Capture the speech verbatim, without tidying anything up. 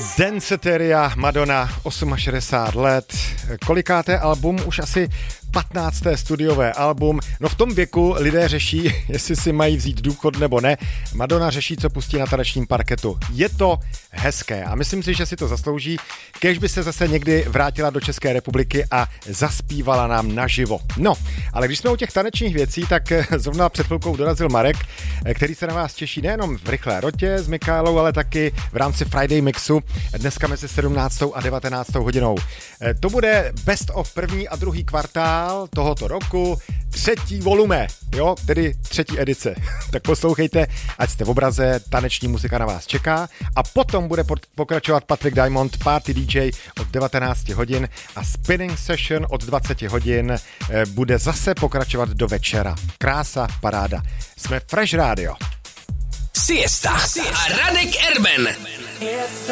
Danceteria, Madonna, šedesát osm let. Kolikáté album? Už asi patnácté studiové album. No v tom věku lidé řeší, jestli si mají vzít důchod nebo ne. Madonna řeší, co pustí na tanečním parketu. Je to hezké a myslím si, že si to zaslouží, kéž by se zase někdy vrátila do České republiky a zaspívala nám naživo. No, ale když jsme u těch tanečních věcí, tak zrovna před chvilkou dorazil Marek, který se na vás těší nejenom v Rychlé rotě s Mikálou, ale taky v rámci Friday Mixu dneska mezi sedmnáctou a devatenáctou hodinou. To bude best of první a druhý kvartál tohoto roku, třetí volume, jo, tedy třetí edice. Tak poslouchejte, ať jste v obraze, taneční muzika na vás čeká a potom bude pokračovat Patrick Diamond, Party D J od devatenáct hodin a Spinning Session od dvacet hodin bude zase pokračovat do večera. Krása, paráda. Jsme Fresh Radio. Siesta a Radek Erben.